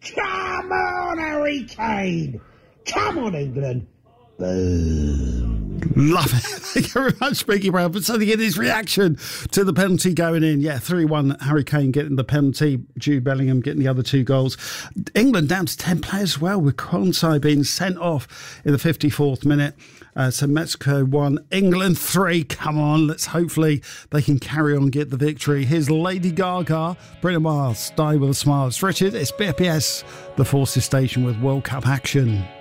Come on, Harry Kane! Come on, England! Boom. Love it. Thank you very much, Speaky Brown, for sending in his reaction to the penalty going in. Yeah, 3-1, Harry Kane getting the penalty, Jude Bellingham getting the other 2 goals. England down to 10 players as well, with Konsai being sent off in the 54th minute. So Mexico 1, England 3. Come on, hopefully they can carry on and get the victory. Here's Lady Gaga, Bruno Mars, Die With A Smile. It's Richard, it's BFPS, the Forces Station with World Cup action.